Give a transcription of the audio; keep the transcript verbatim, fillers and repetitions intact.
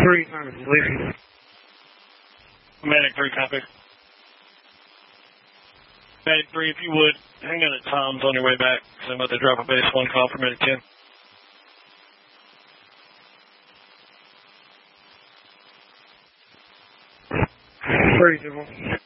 three, affirmative, leaving. Medic three, copy. Medic three, if you would, hang on at Tom's on your way back, because I'm about to drop a base one call for Medic ten. Three, two, one.